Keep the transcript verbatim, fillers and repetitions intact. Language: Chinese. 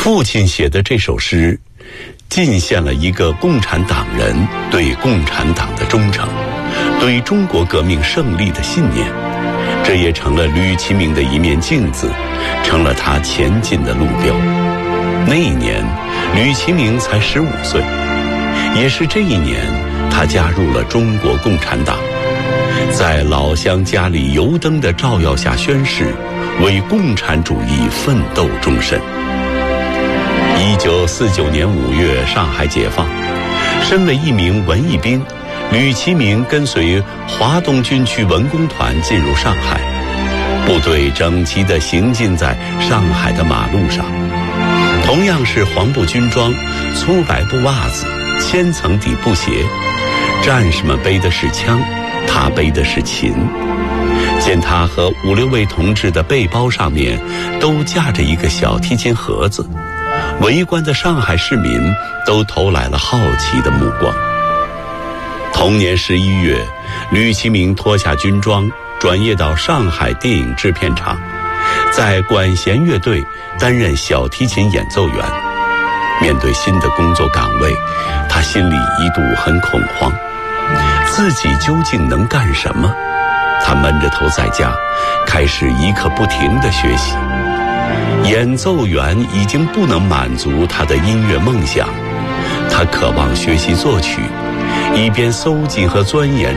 父亲写的这首诗，尽现了一个共产党人对共产党的忠诚，对中国革命胜利的信念。这也成了吕其明的一面镜子，成了他前进的路标。那一年，吕其明才十五岁，也是这一年，他加入了中国共产党，在老乡家里油灯的照耀下宣誓，为共产主义奋斗终身。一九四九年五月，上海解放，身为一名文艺兵，吕其明跟随华东军区文工团进入上海，部队整齐地行进在上海的马路上，同样是黄布军装、粗白布袜子、千层底布鞋，战士们背的是枪，他背的是琴。见他和五六位同志的背包上面都架着一个小提琴盒子，围观的上海市民都投来了好奇的目光。同年十一月，吕其明脱下军装，转业到上海电影制片厂，在管弦乐队担任小提琴演奏员。面对新的工作岗位，他心里一度很恐慌，自己究竟能干什么？他闷着头在家，开始一刻不停地学习。演奏员已经不能满足他的音乐梦想，他渴望学习作曲，一边搜集和钻研